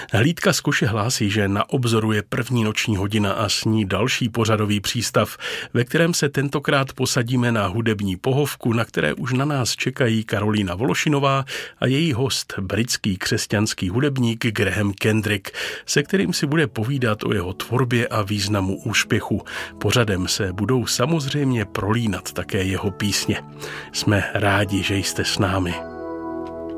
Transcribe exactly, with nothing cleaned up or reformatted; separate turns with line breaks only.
Hlídka z koše hlásí, že na obzoru je první noční hodina a s ní další pořadový přístav, ve kterém se tentokrát posadíme na hudební pohovku, na které už na nás čekají Karolína Vološinová a její host, britský křesťanský hudebník Graham Kendrick, se kterým si bude povídat o jeho tvorbě a významu úspěchu. Pořadem se budou samozřejmě prolínat také jeho písně. Jsme rádi, že jste s námi.